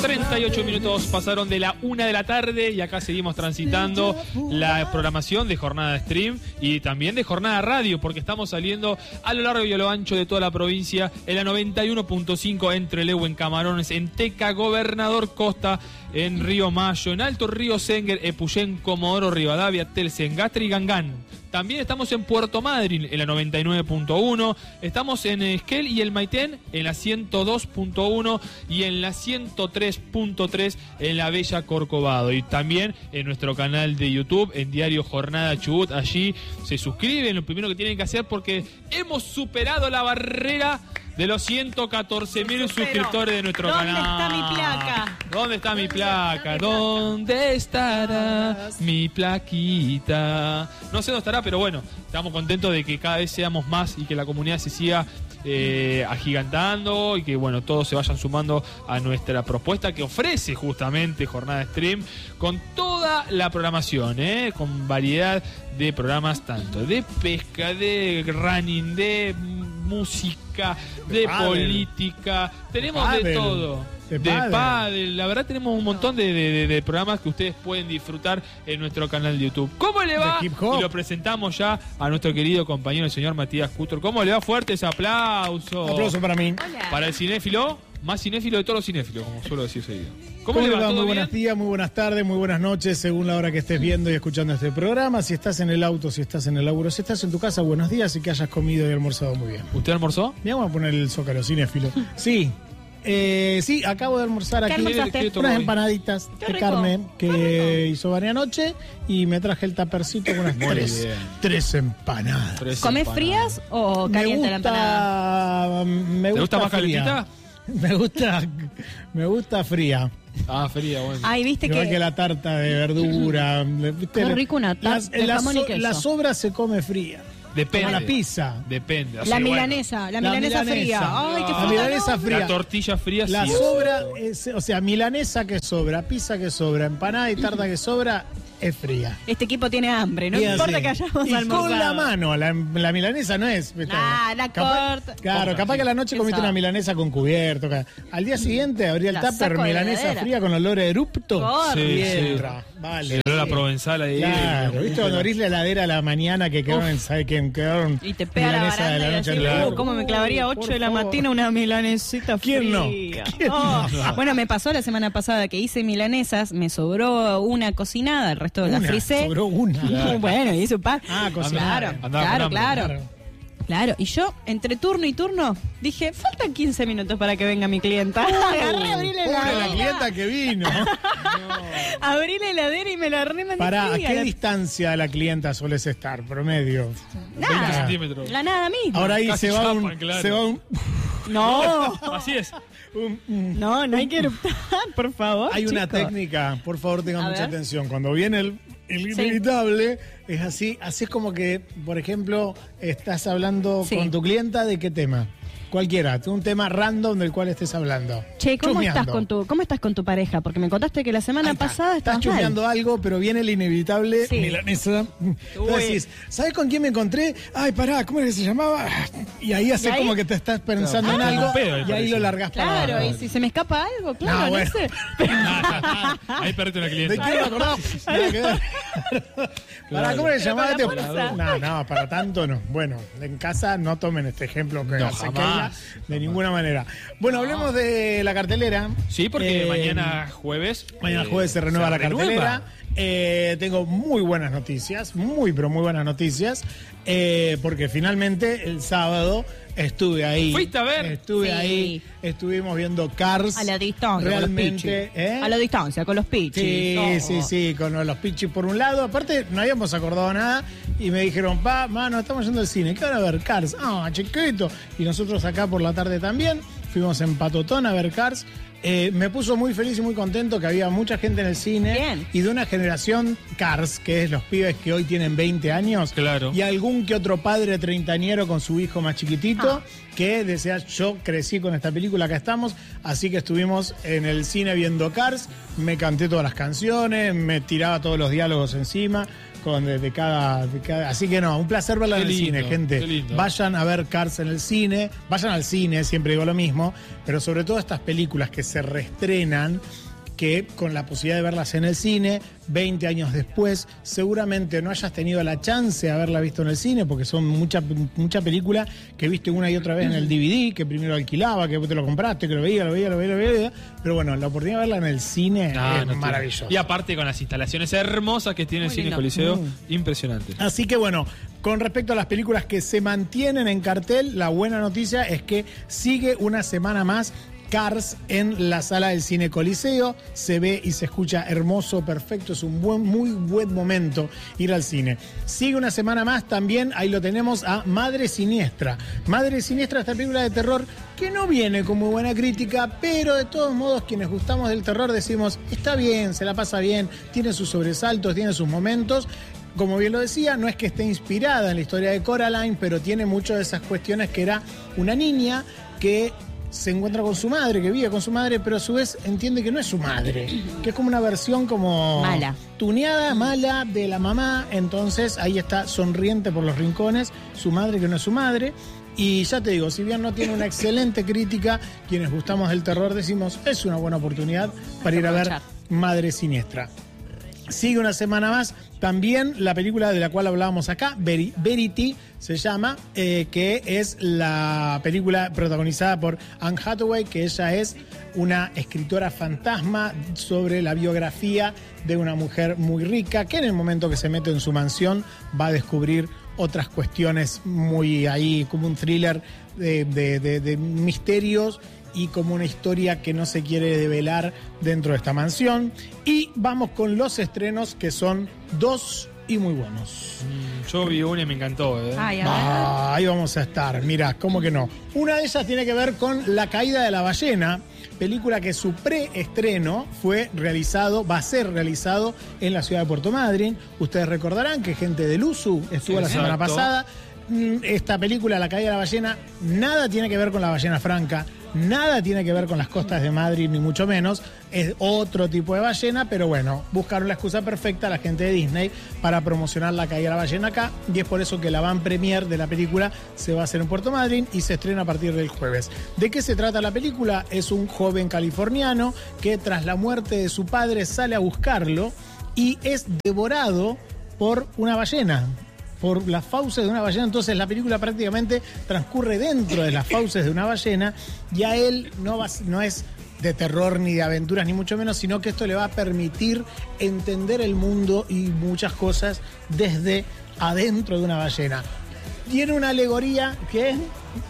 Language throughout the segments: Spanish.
38 minutos pasaron de la 1 de la tarde y acá seguimos transitando la programación de Jornada Stream y también de Jornada Radio, porque estamos saliendo a lo largo y a lo ancho de toda la provincia en la 91.5 en Trelew, en Camarones, en Teca, Gobernador Costa, en Río Mayo, en Alto Río Senguer, Epuyén, Comodoro Rivadavia, Telsen, Gastri y Gangán. También estamos en Puerto Madryn en la 99.1, estamos en Esquel y el Maitén en la 102.1 y en la 103.3 en la Bella Corcovado. Y también en nuestro canal de YouTube, en Diario Jornada Chubut. Allí se suscriben, lo primero que tienen que hacer, porque hemos superado la barrera de los 114.000 suscriptores de nuestro canal. ¿Dónde está mi placa? ¿Dónde está mi placa? ¿Dónde estará mi plaquita? No sé dónde estará, pero bueno, estamos contentos de que cada vez seamos más y que la comunidad se siga agigantando y que bueno, todos se vayan sumando a nuestra propuesta que ofrece justamente Jornada Stream con toda la programación, con variedad de programas, tanto de pesca, de running, de música, de política, tenemos de todo. De pádel, la verdad tenemos un montón de programas que ustedes pueden disfrutar en nuestro canal de YouTube. ¿Cómo le va? Y lo presentamos ya a nuestro querido compañero, el señor Matías Cutor. ¿Cómo le va? Fuertes aplausos. Aplauso para mí. Hola. Para el cinéfilo, más cinéfilo de todos los cinéfilos, como suelo decir seguido. ¿Cómo le va? Muy ¿Todo buenos días, muy buenas tardes, muy buenas noches, según la hora que estés viendo y escuchando este programa. Si estás en el auto, si estás en el laburo, si estás en tu casa, buenos días y que hayas comido y almorzado muy bien. ¿Usted almorzó? Mira, vamos a poner el zócalo cinéfilo. Sí. Sí, acabo de almorzar ¿Qué aquí almorzaste? unas empanaditas Qué de rico. carne que hizo Vania anoche y me traje el tapercito con unas Muy bien. tres empanadas. ¿Comés frías o caliente la empanada? Me ¿Te gusta más fría. calentita? Me gusta fría. Ah, fría, bueno. Ay, viste Igual que la tarta de verdura. Qué rico una tarta de jamón y queso. La sobra se come fría. Depende. Como la pizza. Depende. O La sea, milanesa, la milanesa fría. Ay, qué La fruta milanesa no. fría. La tortilla fría La sí. sobra, o sea, milanesa que sobra, pizza que sobra, empanada y tarta que sobra, es fría. Este equipo tiene hambre, no Y importa así. que hayamos y almorzado. con la mano, la milanesa no es. La corta. Claro, capaz que a la noche comiste Eso. una milanesa con cubierto. Al día siguiente abrí el La tupper, saco de milanesa heladera. fría con olor a erupto. Corre. Y Sí, sí. entra. Vale. El olor a provenzal ahí. Claro, ¿viste cuando abrís la heladera a la mañana que quedaron, ¿sabes que quedaron Y te pega la milanesa de baranda y noche así, anterior? ¿cómo me clavaría 8 de la Por favor. mañana una milanesita fría? ¿Quién no? ¿Quién Oh. no? Bueno, me pasó la semana pasada que hice milanesas, me sobró una cocinada, el resto la frisé. Sobró una. Bueno, hice un par. Cocinada. Claro, claro. Claro, y yo, entre turno y turno, dije, faltan 15 minutos para que venga mi clienta. Agarré, abrí la Pobre la heladera. clienta que vino. Abrí la heladera y me la remandé. ¿Para fría, qué la- distancia la clienta sueles estar? Promedio. 20 Nada, centímetros. la nada misma. Ahora ahí Casi se va chapan, un... claro. Se va un... No, Así es. no hay que eruptar, por favor. Hay una chicos. técnica, por favor tengan A mucha ver. atención. Cuando viene el inevitable, es así es como que, por ejemplo, estás hablando Sí. con tu clienta de qué tema. Cualquiera, un tema random del cual estés hablando. Che, ¿cómo estás Chusmeando. cómo estás con tu pareja? Porque me contaste que la semana Ahí está. pasada Estás estabas mal. chusmeando algo, pero viene el inevitable Sí. milanesa. Uy. Entonces decís, ¿sabes con quién me encontré? Ay, pará, ¿cómo era que se llamaba? Y ahí haces ¿Y ahí? como que te estás pensando Claro. en algo Un pedo, me y ahí parece. lo largás para Claro, abajo. y si se me escapa algo, claro, No, no, bueno. sé. Ahí perdiste una ¿De clienta. quién me acordás? Nada que ver. ¿Para cómo le Pero llamaba? con la fuerza. No, para tanto no. Bueno, en casa no tomen este ejemplo que No, hace jamás. Keila, de ninguna manera. Bueno, hablemos de la cartelera. Sí, porque Eh, mañana jueves. Mañana jueves se renueva la cartelera. Tengo muy buenas noticias, pero muy buenas noticias, porque finalmente el sábado estuve ahí. ¿Fuiste a ver? Estuve Sí. ahí, estuvimos viendo Cars. A la distancia, Realmente, con los pichis. A la distancia, con los pichis. Sí, sí, con los pichis por un lado. Aparte, no habíamos acordado nada y me dijeron, mano, estamos yendo al cine. ¿Qué van a ver? Cars. Ah, chiquito. Y nosotros acá por la tarde también. Fuimos en Patotón a ver Cars. Me puso muy feliz y muy contento que había mucha gente en el cine. Bien. Y de una generación Cars, que es los pibes que hoy tienen 20 años. Claro. Y algún que otro padre treintañero con su hijo más chiquitito. Que decía, yo crecí con esta película, acá estamos. Así que estuvimos en el cine viendo Cars. Me canté todas las canciones, me tiraba todos los diálogos encima. de cada. Así que no, un placer verla Qué en el lindo, cine, gente. qué lindo. Vayan a ver Cars en el cine, vayan al cine, siempre digo lo mismo, pero sobre todo estas películas que se reestrenan, que con la posibilidad de verlas en el cine, 20 años después, seguramente no hayas tenido la chance de haberla visto en el cine, porque son mucha película que viste una y otra vez en el DVD, que primero alquilaba, que te lo compraste, que lo veía, pero bueno, la oportunidad de verla en el cine es maravillosa. Y aparte con las instalaciones hermosas que tiene el Muy Cine lindo. Coliseo, impresionante. Así que bueno, con respecto a las películas que se mantienen en cartel, la buena noticia es que sigue una semana más Cars en la sala del Cine Coliseo. Se ve y se escucha hermoso, perfecto. Es un muy buen momento ir al cine. Sigue una semana más también, ahí lo tenemos, a Madre Siniestra. Madre Siniestra, esta película de terror que no viene con muy buena crítica, pero de todos modos quienes gustamos del terror decimos, está bien, se la pasa bien, tiene sus sobresaltos, tiene sus momentos. Como bien lo decía, no es que esté inspirada en la historia de Coraline, pero tiene mucho de esas cuestiones que era una niña que se encuentra con su madre, que vive con su madre, pero a su vez entiende que no es su madre, que es como una versión como mala, tuneada, mala de la mamá. Entonces ahí está, sonriente por los rincones, su madre que no es su madre. Y ya te digo, si bien no tiene una excelente crítica, quienes gustamos del terror decimos, es una buena oportunidad para ir a ver Madre Siniestra. Sigue una semana más también la película de la cual hablábamos acá, Verity se llama, que es la película protagonizada por Anne Hathaway, que ella es una escritora fantasma sobre la biografía de una mujer muy rica, que en el momento que se mete en su mansión va a descubrir otras cuestiones muy ahí, como un thriller de misterios y como una historia que no se quiere develar dentro de esta mansión. Y vamos con los estrenos, que son 2 y muy buenos. Yo vi una y me encantó. Ahí vamos a estar, mirá, ¿cómo que no? Una de ellas tiene que ver con La caída de la ballena, película que su preestreno va a ser realizado en la ciudad de Puerto Madryn. Ustedes recordarán que gente del USU estuvo la semana pasada. Esta película, La caída de la ballena, nada tiene que ver con la ballena franca, nada tiene que ver con las costas de Madrid, ni mucho menos. Es otro tipo de ballena, pero bueno, buscaron la excusa perfecta a la gente de Disney para promocionar La caída de la ballena acá, y es por eso que la van premier de la película se va a hacer en Puerto Madryn y se estrena a partir del jueves. ¿De qué se trata la película? Es un joven californiano que tras la muerte de su padre sale a buscarlo y es devorado por una ballena, por las fauces de una ballena. Entonces la película prácticamente transcurre dentro de las fauces de una ballena, y a él no es de terror ni de aventuras ni mucho menos, sino que esto le va a permitir entender el mundo y muchas cosas desde adentro de una ballena. Tiene una alegoría que es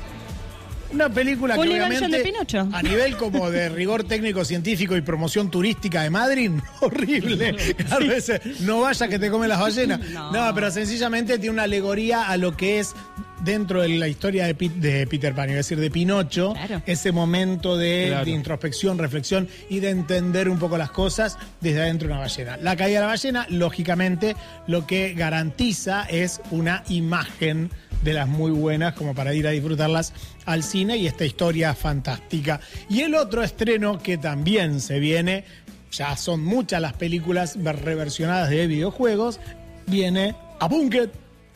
una película que obviamente de Pinocho, a nivel como de rigor técnico científico y promoción turística de Madrid, horrible. A veces no vaya que te comen las ballenas. No, pero sencillamente tiene una alegoría a lo que es dentro de la historia de Peter Pan, iba a decir de Pinocho, claro. Ese momento de introspección, reflexión y de entender un poco las cosas desde adentro de una ballena. La caída de la ballena, lógicamente, lo que garantiza es una imagen de las muy buenas como para ir a disfrutarlas al cine, y esta historia fantástica. Y el otro estreno que también se viene, ya son muchas las películas reversionadas de videojuegos, viene A Punk'd.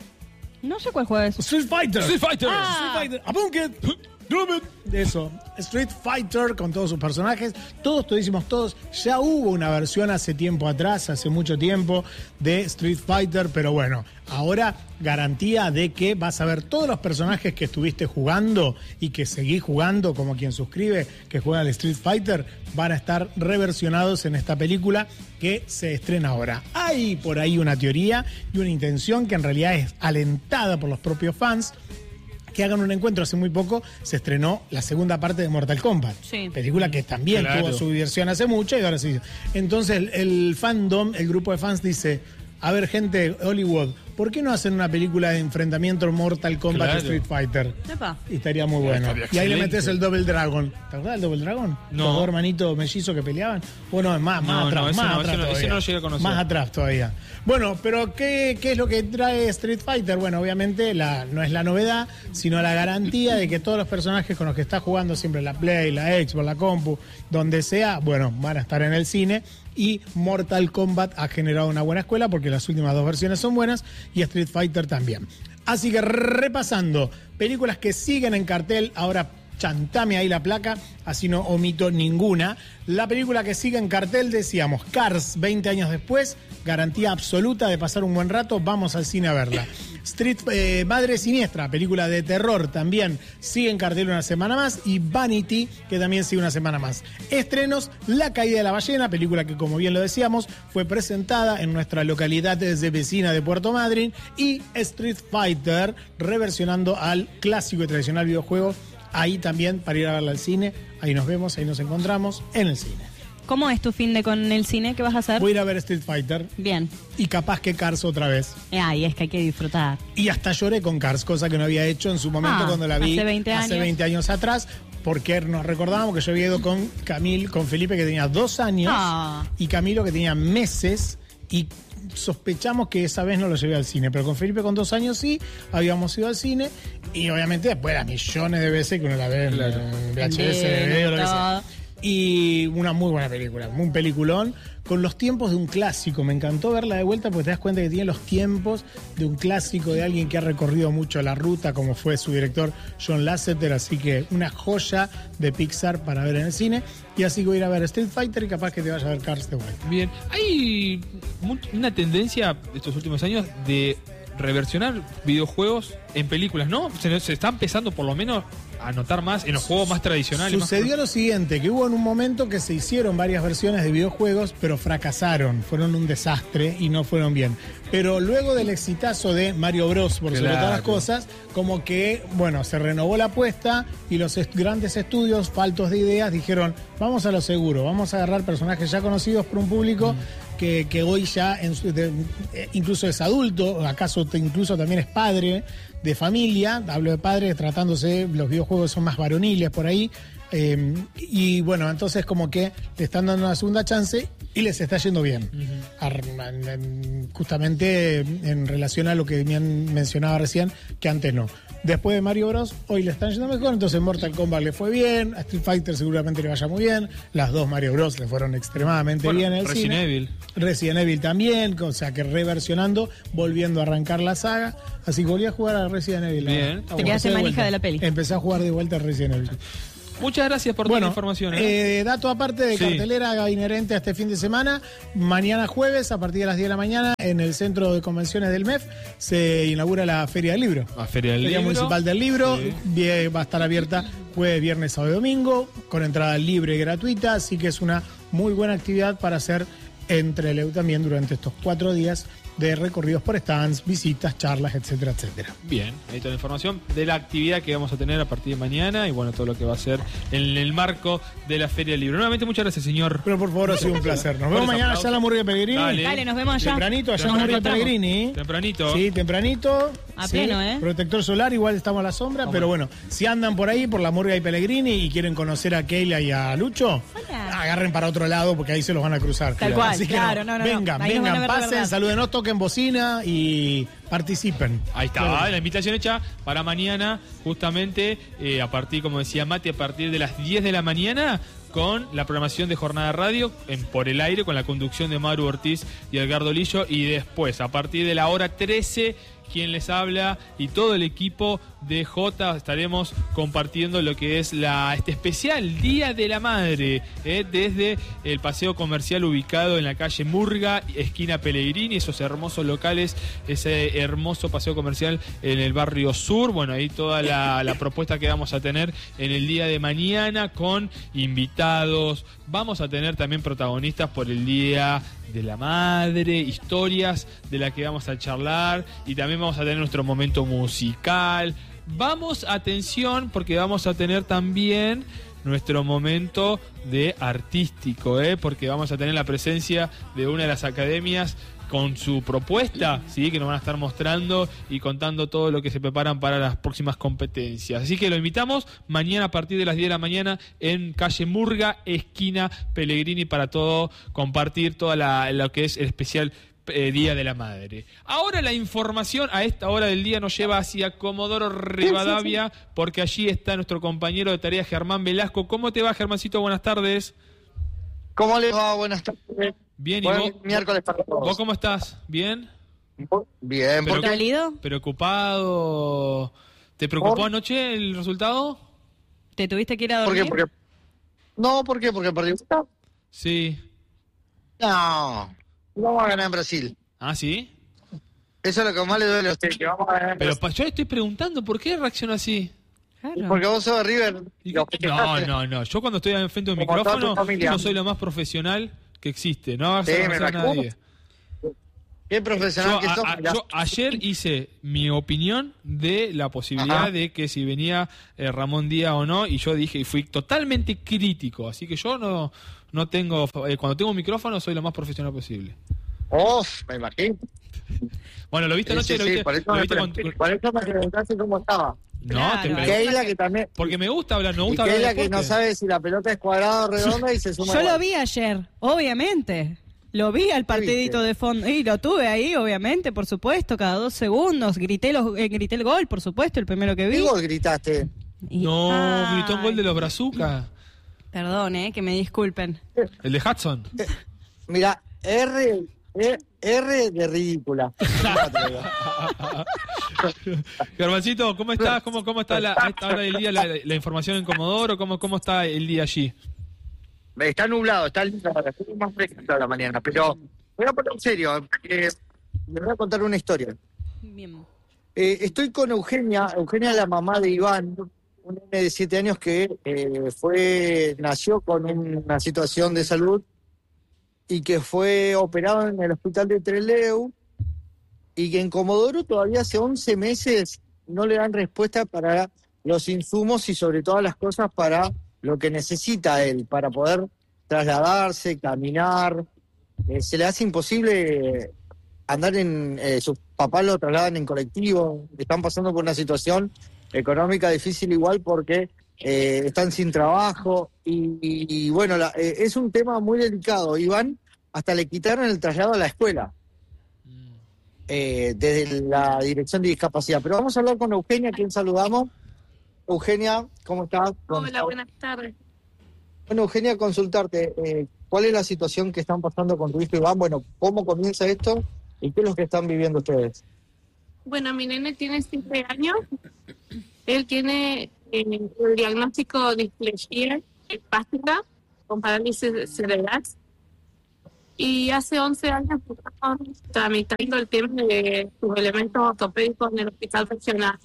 No sé cuál juego es. Street Fighter. Street Fighter. A Punk'd. Eso, Street Fighter con todos sus personajes, todos. Ya hubo una versión hace tiempo atrás, hace mucho tiempo, de Street Fighter, pero bueno, ahora garantía de que vas a ver todos los personajes que estuviste jugando y que seguís jugando, como quien suscribe que juega al Street Fighter, van a estar reversionados en esta película que se estrena ahora. Hay por ahí una teoría y una intención que en realidad es alentada por los propios fans, que hagan un encuentro. Hace muy poco se estrenó la segunda parte de Mortal Kombat, película que también tuvo su diversión hace mucho y ahora sí. Entonces el fandom, el grupo de fans dice, a ver gente, Hollywood, ¿por qué no hacen una película de enfrentamiento Mortal Kombat Claro. Street Fighter? Epa. Y estaría muy bueno. Estaría Y ahí le excelente. metes el Double Dragon. ¿Te acordás del Double Dragon? No. Los dos hermanitos mellizos que peleaban. Bueno, es más No, atrás, no, ese más no, atrás ese no todavía. lo llegué a conocer. Más atrás todavía. Bueno, pero ¿qué es lo que trae Street Fighter? Bueno, obviamente no es la novedad, sino la garantía de que todos los personajes con los que estás jugando siempre, la Play, la Xbox, la compu, donde sea, bueno, van a estar en el cine. Y Mortal Kombat ha generado una buena escuela porque las últimas dos versiones son buenas y Street Fighter también. Así que repasando, películas que siguen en cartel, ahora chantame ahí la placa, así no omito ninguna. La película que sigue en cartel, decíamos, Cars, 20 años después, garantía absoluta de pasar un buen rato, vamos al cine a verla. Madre Siniestra, película de terror, también sigue en cartel una semana más, y Vanity, que también sigue una semana más. Estrenos, La Caída de la Ballena, película que, como bien lo decíamos, fue presentada en nuestra localidad de vecina de Puerto Madryn, y Street Fighter, reversionando al clásico y tradicional videojuego. Ahí también, para ir a verla al cine, ahí nos vemos, ahí nos encontramos, en el cine. ¿Cómo es tu fin de con el cine? ¿Qué vas a hacer? Voy a ir a ver Street Fighter Bien. y capaz que Cars otra vez. Ay, es que hay que disfrutar. Y hasta lloré con Cars, cosa que no había hecho en su momento cuando la vi hace 20 años atrás, porque nos recordábamos que yo había ido con Felipe, que tenía 2 años, y Camilo, que tenía meses, y sospechamos que esa vez no lo llevé al cine, pero con Felipe con 2 años sí, habíamos ido al cine, y obviamente después las millones de veces que uno la ve en VHS, DVD o lo que sea. Y una muy buena película, un peliculón, con los tiempos de un clásico. Me encantó verla de vuelta porque te das cuenta que tiene los tiempos de un clásico, de alguien que ha recorrido mucho la ruta, como fue su director John Lasseter. Así que una joya de Pixar para ver en el cine. Y así que voy a ir a ver Street Fighter y capaz que te vaya a ver Cars de vuelta. Bien, hay una tendencia estos últimos años de reversionar videojuegos en películas, ¿no? Se está empezando por lo menos a notar más en los juegos más tradicionales. Sucedió lo siguiente, que hubo en un momento que se hicieron varias versiones de videojuegos, pero fracasaron, fueron un desastre y no fueron bien. Pero luego del exitazo de Mario Bros, por sobre todas las cosas, como que, bueno, se renovó la apuesta y los grandes estudios, faltos de ideas, dijeron, vamos a lo seguro, vamos a agarrar personajes ya conocidos por un público que hoy ya incluso es adulto, acaso incluso también es padre de familia, hablo de padres tratándose, los videojuegos son más varoniles por ahí, y bueno, entonces como que le están dando una segunda chance y les está yendo bien. Justamente en relación a lo que mencionaba recién, que antes no. Después de Mario Bros, hoy le están yendo mejor, entonces Mortal Kombat le fue bien, a Street Fighter seguramente le vaya muy bien, las dos Mario Bros le fueron extremadamente bien en el Resident cine. Evil. Resident Evil también, o sea que reversionando, volviendo a arrancar la saga, así que volví a jugar a Resident Evil. Bien. Te quedaste manija de la peli. Empecé a jugar de vuelta a Resident Evil. Muchas gracias por toda la información. Dato aparte de cartelera inherente a este fin de semana, mañana jueves a partir de las 10 de la mañana en el Centro de Convenciones del MEF se inaugura la Feria del Libro. La Feria del Libro. Municipal del Libro, Sí. va a estar abierta jueves, viernes, sábado y domingo, con entrada libre y gratuita, así que es una muy buena actividad para hacer entre Leu también durante estos 4 días de recorridos por stands, visitas, charlas, etcétera, etcétera. Bien, ahí toda la información de la actividad que vamos a tener a partir de mañana y bueno, todo lo que va a ser en el marco de la Feria del Libro. Nuevamente, muchas gracias, señor. Pero por favor, ha sido un placer. Nos vemos mañana allá en la Murga de Pellegrini. Dale, nos vemos allá. Tempranito, allá en Nos la Murga de encontramos. Pellegrini. Tempranito. Sí, tempranito. A Sí, pleno, ¿eh? Protector solar, igual estamos a la sombra, pero bueno, si andan por ahí, por la Murga y Pellegrini y quieren conocer a Keila y a Lucho, agarren para otro lado porque ahí se los van a cruzar. Tal cual, Así que claro, no. Vengan, Ahí nos van a vengan, ver de pasen, verdad. salúdenos, toquen bocina y participen. Ahí está, la invitación hecha para mañana, justamente a partir, como decía Mati, a partir de las 10 de la mañana, con la programación de Jornada Radio en Por el Aire, con la conducción de Maru Ortiz y Edgardo Lillo, y después, a partir de la hora 13, quien les habla y todo el equipo de J estaremos compartiendo lo que es este especial Día de la Madre, desde el paseo comercial ubicado en la calle Murga, esquina Pellegrini, esos hermosos locales, ese hermoso paseo comercial en el barrio sur. Bueno, ahí toda la propuesta que vamos a tener en el día de mañana con invitados. Vamos a tener también protagonistas por el Día de la Madre, historias de las que vamos a charlar, y también vamos a tener nuestro momento musical. Vamos, atención, porque vamos a tener también nuestro momento de artístico, porque vamos a tener la presencia de una de las academias con su propuesta, ¿sí? Que nos van a estar mostrando y contando todo lo que se preparan para las próximas competencias. Así que lo invitamos mañana a partir de las 10 de la mañana en calle Murga, esquina Pellegrini, para todo compartir toda lo que es el especial Día de la Madre. Ahora la información a esta hora del día nos lleva hacia Comodoro Rivadavia, porque allí está nuestro compañero de tarea Germán Velasco. ¿Cómo te va, Germancito? Buenas tardes. ¿Cómo les va? Buenas tardes. Bien, ¿y Buen vos? miércoles para todos. ¿Vos cómo estás? ¿Bien? Bien, Pero- ¿Cálido? ¿Preocupado? ¿Te preocupó ¿Por? anoche el resultado? ¿Te tuviste que ir a ¿por dormir? qué? ¿Por qué? ¿Porque perdí? Sí. No vamos a ganar en Brasil. ¿Ah, sí? Eso es lo que más le duele a usted, que vamos a ganar en Pero Brasil. yo le estoy preguntando, ¿por qué reacciona así? Claro. Porque vos sos de River. ¿Y Lo qué- festejaste. No. Yo cuando estoy enfrente de un Como toda tu micrófono, familia. yo soy lo más profesional que existe. No vas a Sí, me conocer a imagino. nadie. Qué profesional que sos. mirá. Yo ayer hice mi opinión de la posibilidad Ajá. de que si venía Ramón Díaz o no, y yo dije, y fui totalmente crítico, así que yo no tengo, cuando tengo un micrófono soy lo más profesional posible. Me imagino. Bueno, ¿lo viste anoche? Sí, ¿Lo viste, por eso lo me viste preguntaste cómo estaba. No, Claro. te Y pregunto. Keila, que también... Porque me gusta hablar, me Y gusta hablar de Keila, que no deporte. sabe si la pelota es cuadrada o redonda y se suma Yo igual. lo vi ayer, obviamente. Lo vi al partidito viste? de fondo. Y lo tuve ahí, obviamente, por supuesto, cada 2 segundos. Grité el gol, por supuesto, el primero que vi. ¿Qué gol gritaste? Y- No, Ay, gritó un gol de los Brazucas. Perdón, que me disculpen. El de Hudson. Mira, R de ridícula. Germancito, ¿cómo estás? ¿Cómo está a esta hora del día la información en Comodoro? ¿Cómo está el día allí? Está nublado, está lindo ahora, estoy más fresco a la mañana, pero voy a poner en serio, les voy a contar una historia. Bien. Estoy con Eugenia es la mamá de Iván, un nene de 7 años que nació con una situación de salud y que fue operado en el hospital de Trelew y que en Comodoro todavía hace 11 meses no le dan respuesta para los insumos y sobre todas las cosas para lo que necesita él, para poder trasladarse, caminar. Se le hace imposible andar sus papás lo trasladan en colectivo, están pasando por una situación económica difícil igual porque están sin trabajo y bueno, es un tema muy delicado. Iván hasta le quitaron el traslado a la escuela desde la Dirección de Discapacidad. Pero vamos a hablar con Eugenia, a quien saludamos. Eugenia, ¿cómo estás? Hola, buenas tardes. Bueno, Eugenia, consultarte, ¿cuál es la situación que están pasando con tu hijo Iván? Bueno, ¿cómo comienza esto y qué es lo que están viviendo ustedes? Bueno, mi nene tiene 7 años. Él tiene el diagnóstico de displexia espástica con parálisis cerebral. Y hace 11 años estamos tramitando el tema de sus elementos ortopédicos en el hospital regional.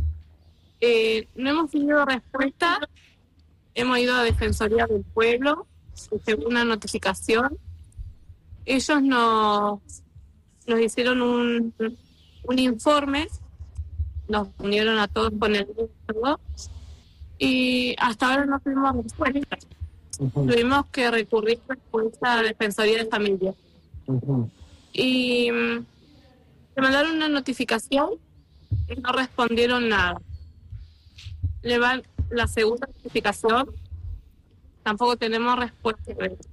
No hemos tenido respuesta. Hemos ido a Defensoría del Pueblo, según una notificación. Ellos nos hicieron un informe, nos unieron a todos con el grupo y hasta ahora no tuvimos respuesta. Tuvimos que recurrir después a la Defensoría de Familia. Y le mandaron una notificación y no respondieron nada. Le van la segunda notificación, tampoco tenemos respuesta.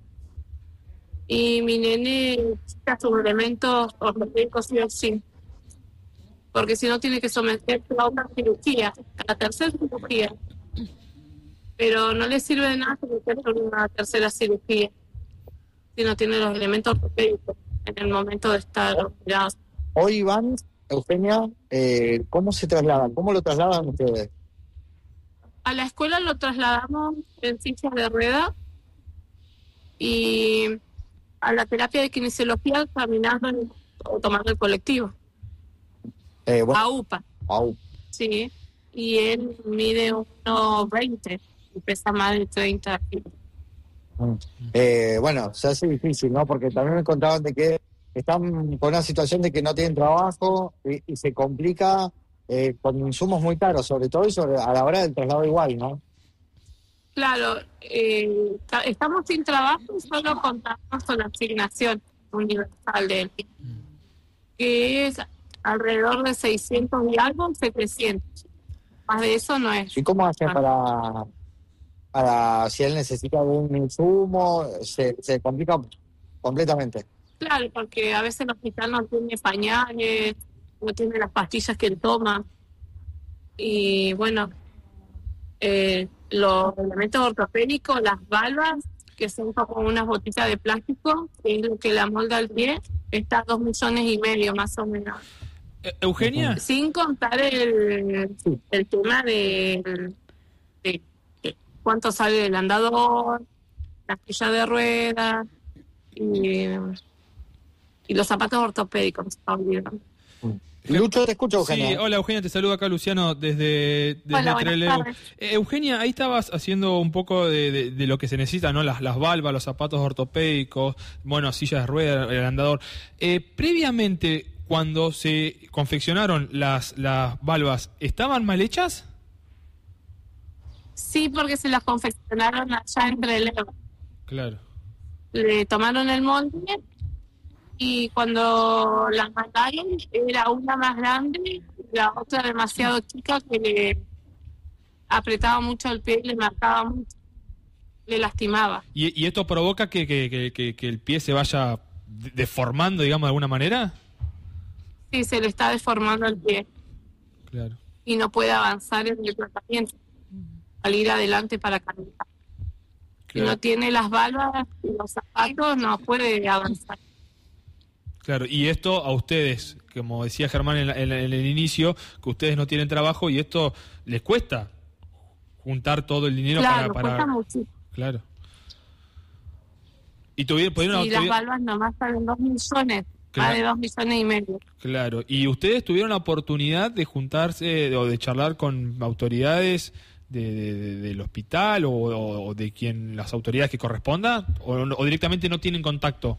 Y mi nene necesita sus elementos ortopédicos sí o sí, porque si no tiene que someterse a otra cirugía, a la tercera cirugía. Pero no le sirve de nada someterse a una tercera cirugía si no tiene los elementos ortopédicos en el momento de estar operados. Hoy Iván, Eugenia, ¿cómo se trasladan? ¿Cómo lo trasladan ustedes? A la escuela lo trasladamos en silla de rueda y a la terapia de kinesiología caminando o tomando el colectivo. Bueno, A UPA, au. sí. Y él mide 1,20 y pesa más de 30 kilos. Bueno, se hace difícil, ¿no? Porque también me contaban de que están con una situación de que no tienen trabajo y se complica con insumos muy caros, sobre todo y a la hora del traslado igual, ¿no? Claro, estamos sin trabajo y solo contamos con la asignación universal de él. que es alrededor de 600 y algo, 700. Más de eso no es. ¿Y cómo hace para si él necesita algún insumo? Se complica completamente. Claro, porque a veces el hospital no tiene pañales, no tiene las pastillas que él toma. Y bueno, los elementos ortopédicos, las valvas, que son como unas botitas de plástico, que es lo que le amolda el pie, está 2,5 millones más o menos. Eugenia. Sin contar el tema de cuánto sale del andador, la silla de ruedas y los zapatos ortopédicos, no se está olvidando. Lucho, te escucho, Eugenia. Sí, hola Eugenia, te saluda acá Luciano desde Hola, buenas Trelew. tardes. Eugenia, ahí estabas haciendo un poco de lo que se necesita, ¿no? Las valvas, los zapatos ortopédicos, bueno, sillas de ruedas, el andador. Previamente, cuando se confeccionaron las valvas, ¿estaban mal hechas? Sí, porque se las confeccionaron allá en Trelew. Claro. Le tomaron el molde y cuando las mandaron era una más grande y la otra demasiado chica, que le apretaba mucho el pie y le marcaba mucho, le lastimaba. ¿Y esto provoca que el pie se vaya deformando, digamos, de alguna manera? Sí, se le está deformando el pie Claro. y no puede avanzar en el tratamiento, salir adelante para caminar. Si no tiene las valvas y los zapatos, no puede avanzar. Claro, y esto a ustedes, como decía Germán en el inicio, que ustedes no tienen trabajo y esto les cuesta juntar todo el dinero Claro, para... cuesta muchísimo. Claro. Y pudieron... Y las valvas nomás salen 2 millones, Claro. más de 2,5 millones. Claro, y ustedes tuvieron la oportunidad de juntarse o de charlar con autoridades del hospital o de las autoridades que corresponda, o directamente no tienen contacto.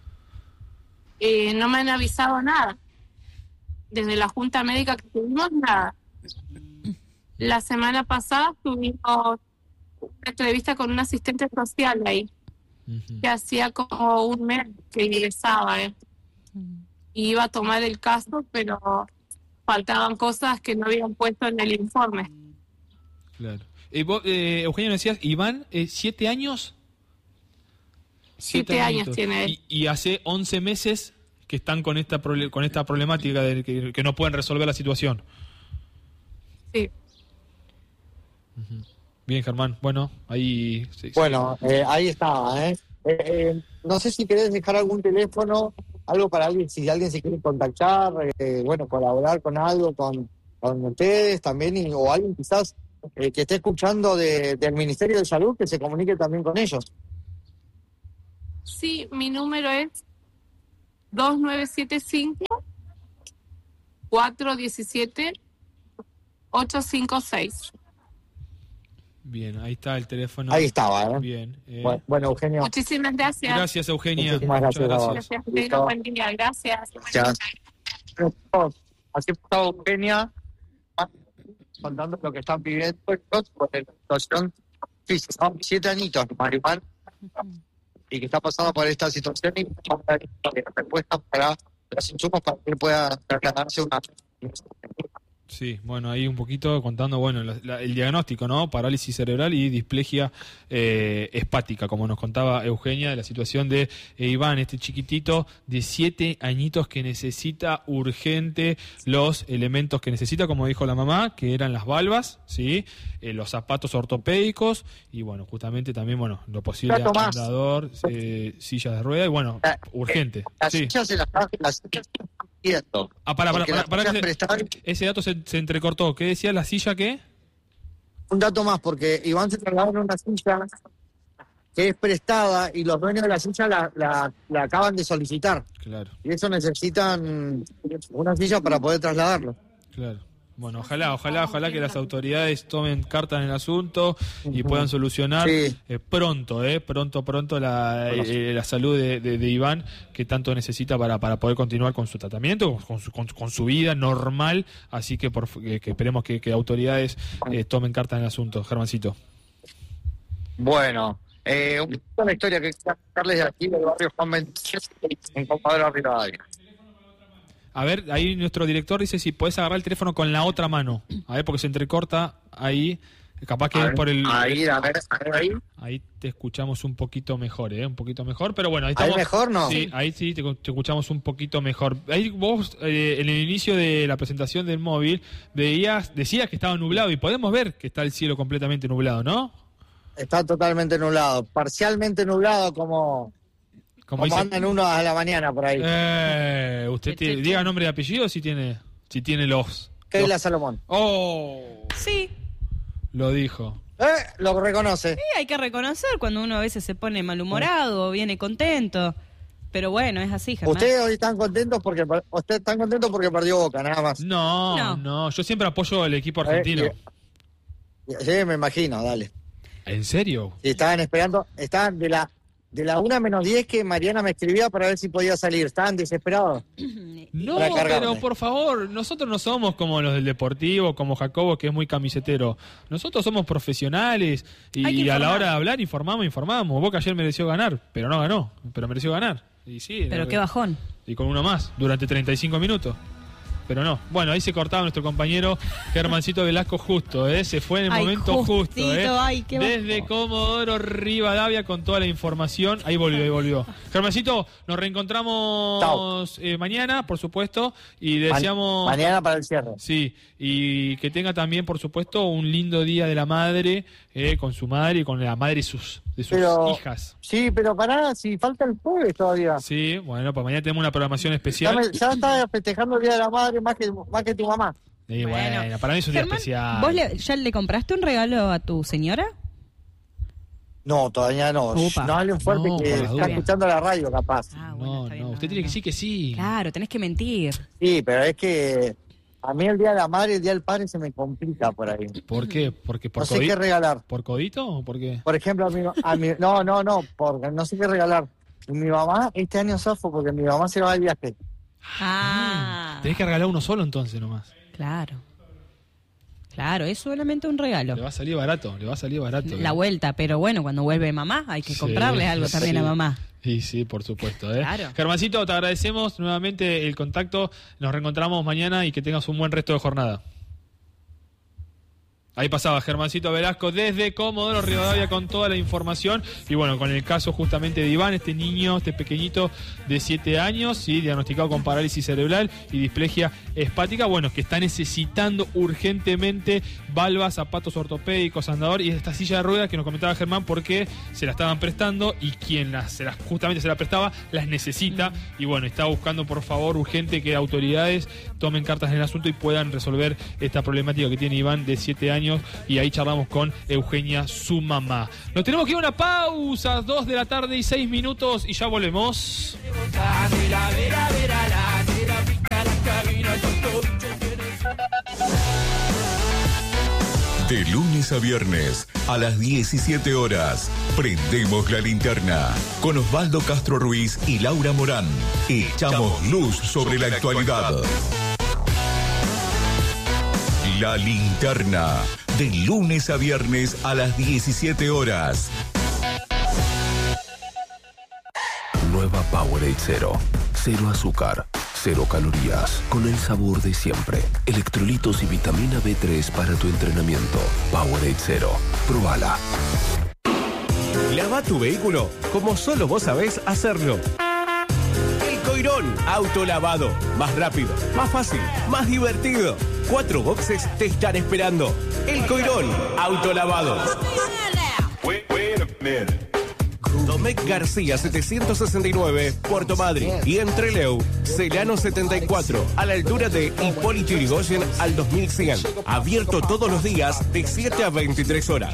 No me han avisado nada. Desde la junta médica que tuvimos, nada. La semana pasada tuvimos una entrevista con un asistente social ahí, Ujú. que hacía como un mes que ingresaba. Y iba a tomar el caso, pero faltaban cosas que no habían puesto en el informe. Claro. Vos, Eugenio, decías, Iván, 7 años. 7 años tiene él. Y hace 11 meses que están con esta problemática de que no pueden resolver la situación. Sí. Bien, Germán. Bueno, ahí... sí. Bueno, ahí estaba, no sé si querés dejar algún teléfono, algo para alguien, si alguien se quiere contactar, bueno, colaborar con algo, con ustedes también, o alguien quizás que esté escuchando del Ministerio de Salud, que se comunique también con ellos. Sí, mi número es 2975-417-856. Bien, ahí está el teléfono. Ahí estaba, Bien. Bueno, Eugenio. Muchísimas gracias. Gracias, Eugenia. Muchísimas gracias, Muchas Gracias, Pedro. Buen día. Gracias. Gracias. Así está Eugenia contando lo que están viviendo estos por la situación física. 7 añitos, Maribán, y que está pasando por esta situación y respuestas para los insumos para que él pueda trasladarse una. Sí, bueno, ahí un poquito contando, bueno, el diagnóstico, ¿no? Parálisis cerebral y displasia espática, como nos contaba Eugenia, de la situación de Iván, este chiquitito de 7 añitos que necesita urgente los elementos que necesita, como dijo la mamá, que eran las valvas, ¿sí? Los zapatos ortopédicos y, bueno, justamente también, bueno, lo posible, andador, sillas de ruedas y, bueno, urgente. Las Sí. sillas se las están pidiendo. Para, Porque ese dato se entrecortó. ¿Qué decía la silla qué? un dato más, porque Iván se trasladó en una silla que es prestada y los dueños de la silla la acaban de solicitar. Claro, Y eso necesitan una silla para poder trasladarlo. claro. Bueno, ojalá que las autoridades tomen carta en el asunto y puedan solucionar Sí. pronto la salud de Iván, que tanto necesita para poder continuar con su tratamiento, con su vida normal. Así que, que esperemos que autoridades tomen carta en el asunto. Germancito. Bueno, una historia que quiero contarles de aquí del barrio Juan 26 en Compadre Rivadavia. A ver, ahí nuestro director dice si podés agarrar el teléfono con la otra mano. A ver, porque se entrecorta ahí. Capaz que es por el... Ahí, a ver, ahí. Ahí te escuchamos un poquito mejor, un poquito mejor, pero bueno, ahí estamos. ¿Ahí mejor, no? Sí, ahí sí te escuchamos un poquito mejor. Ahí vos, en el inicio de la presentación del móvil, decías que estaba nublado y podemos ver que está el cielo completamente nublado, ¿no? Está totalmente nublado, parcialmente nublado como dice, andan uno a la mañana por ahí. Usted diga nombre y apellido si tiene los... Keila Salomón. ¡Oh! Sí. Lo dijo. Lo reconoce. Sí, hay que reconocer cuando uno a veces se pone malhumorado o viene contento. Pero bueno, es así, Germán. Ustedes hoy están contentos porque perdió Boca, nada más. No, yo siempre apoyo al equipo argentino. Sí, me imagino, dale. ¿En serio? Sí, estaban de la 1:10 que Mariana me escribía para ver si podía salir. Estaban desesperados. No, pero por favor, nosotros no somos como los del Deportivo, como Jacobo, que es muy camisetero. Nosotros somos profesionales y a la hora de hablar informamos. Boca ayer mereció ganar, pero no ganó, pero mereció ganar. Y sí, pero qué bajón. Y con uno más, durante 35 minutos. Pero no. Bueno, ahí se cortaba nuestro compañero Germancito Velasco justo, se fue en el momento justo. Desde Comodoro Rivadavia con toda la información. Ahí volvió. Germancito, nos reencontramos mañana, por supuesto, y deseamos... Mañana para el cierre. Sí, y que tenga también, por supuesto, un lindo Día de la Madre, con su madre y con la madre de sus hijas. Sí, pero pará, si falta el jueves todavía. Sí, bueno, pues mañana tenemos una programación especial. Ya está festejando el Día de la Madre más que tu mamá. Y bueno, para mí es un día especial. ¿Vos ya le compraste un regalo a tu señora? No, todavía no. Upa. No hablen fuerte que está escuchando la radio, capaz. Bueno, usted tiene que decir que sí. Claro, tenés que mentir. Sí, pero es que a mí el Día de la Madre y el Día del Padre se me complica por ahí. ¿Por qué? ¿Porque por no sé qué regalar. ¿Por codito o por qué? Por ejemplo, porque no sé qué regalar. Y mi mamá este año zafo porque mi mamá se va de viaje. Tenés que regalar uno solo entonces nomás. Claro, es solamente un regalo. Le va a salir barato. La vuelta, pero bueno, cuando vuelve mamá hay que comprarle algo también a mamá. Y sí, por supuesto. Claro. Germancito, te agradecemos nuevamente el contacto. Nos reencontramos mañana y que tengas un buen resto de jornada. Ahí pasaba Germancito Velasco desde Comodoro Rivadavia con toda la información. Y bueno, con el caso justamente de Iván, este niño, este pequeñito de 7 años, ¿sí? Diagnosticado con parálisis cerebral y displasia espástica. Bueno, que está necesitando urgentemente valvas, zapatos ortopédicos, andador y esta silla de ruedas que nos comentaba Germán porque se la estaban prestando y quien justamente se la prestaba las necesita. Y bueno, está buscando por favor urgente que autoridades tomen cartas en el asunto y puedan resolver esta problemática que tiene Iván de 7 años. Y ahí charlamos con Eugenia, su mamá. Nos tenemos que ir a una pausa, 2 de la tarde y 6 minutos y ya volvemos. De lunes a viernes a las 17 horas, prendemos la linterna con Osvaldo Castro Ruiz y Laura Morán. Echamos luz sobre la actualidad. La linterna, de lunes a viernes a las 17 horas. Nueva Powerade Zero. Cero azúcar, cero calorías, con el sabor de siempre. Electrolitos y vitamina B3 para tu entrenamiento. Powerade Zero. Probala. Lava tu vehículo como solo vos sabés hacerlo. El Coirón Autolavado. Más rápido, más fácil, más divertido. 4 boxes te están esperando. El Coirón Autolavado. Domecq García 769, Puerto Madryn. Y en Trelew, Celano 74, a la altura de Hipólito Yrigoyen al 2100. Abierto todos los días de 7 a 23 horas.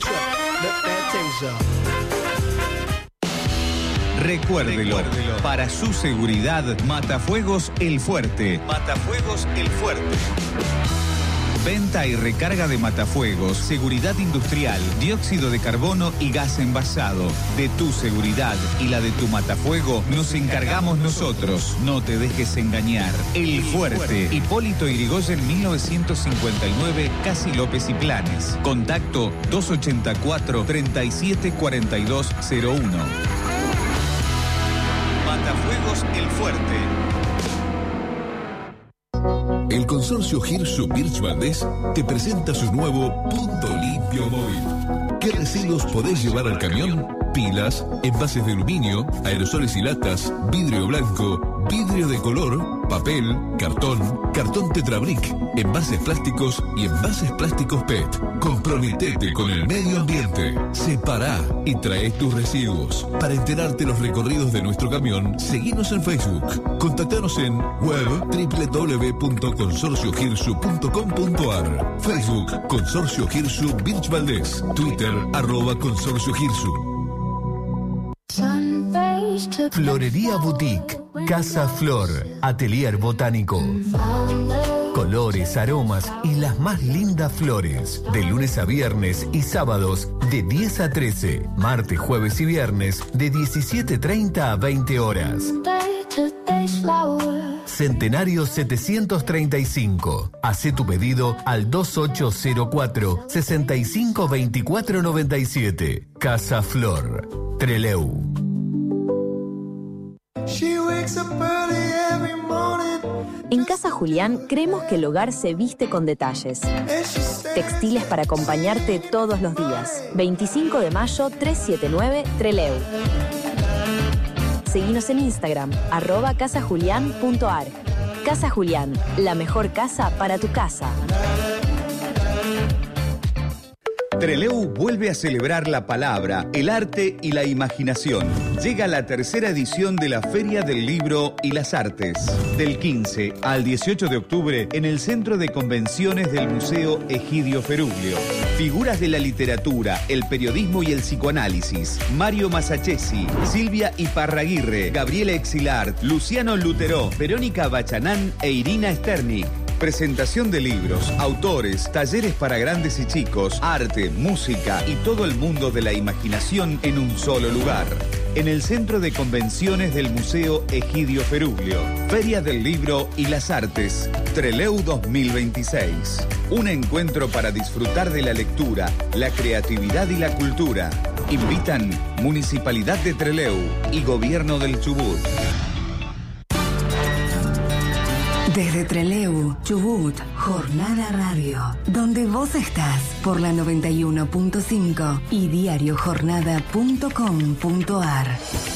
Recuérdelo, para su seguridad, Matafuegos El Fuerte. Matafuegos El Fuerte. Venta y recarga de matafuegos, seguridad industrial, dióxido de carbono y gas envasado. De tu seguridad y la de tu matafuego nos encargamos nosotros. No te dejes engañar. El Fuerte. Hipólito Yrigoyen 1959, Casi López y Planes. Contacto 284-374201. Matafuegos El Fuerte. Consorcio Girsu Birch Valdés te presenta su nuevo Punto Limpio Móvil. ¿Qué residuos podés llevar al camión? Pilas, envases de aluminio, aerosoles y latas, vidrio blanco, vidrio de color, papel, cartón Tetrabric, envases plásticos y envases plásticos PET. Comprometete con el medio ambiente. Separá y trae tus residuos. Para enterarte los recorridos de nuestro camión, seguinos en Facebook. Contactanos en web www.consorciogirsu.com.ar. Facebook Consorcio Girsu Birch Valdés. Twitter @Consorcio Girsu. Florería Boutique, Casa Flor, Atelier Botánico. Colores, aromas y las más lindas flores. De lunes a viernes y sábados de 10 a 13. Martes, jueves y viernes de 17:30 a 20 horas. Centenario 735. Hacé tu pedido al 2804 652497. Casa Flor, Trelew. En Casa Julián creemos que el hogar se viste con detalles. Textiles para acompañarte todos los días. 25 de mayo 379 Trelew. Seguinos en Instagram, @casajulian.ar. Casa Julián, la mejor casa para tu casa. Trelew vuelve a celebrar la palabra, el arte y la imaginación. Llega la tercera edición de la Feria del Libro y las Artes. Del 15 al 18 de octubre en el Centro de Convenciones del Museo Egidio Feruglio. Figuras de la literatura, el periodismo y el psicoanálisis. Mario Masachesi, Silvia Iparraguirre, Gabriela Exilart, Luciano Lutero, Verónica Bachanán e Irina Sternik. Presentación de libros, autores, talleres para grandes y chicos, arte, música y todo el mundo de la imaginación en un solo lugar. En el Centro de Convenciones del Museo Egidio Feruglio. Feria del Libro y las Artes. Trelew 2026. Un encuentro para disfrutar de la lectura, la creatividad y la cultura. Invitan Municipalidad de Trelew y Gobierno del Chubut. Desde Trelew, Chubut, Jornada Radio, donde vos estás por la 91.5 y diariojornada.com.ar.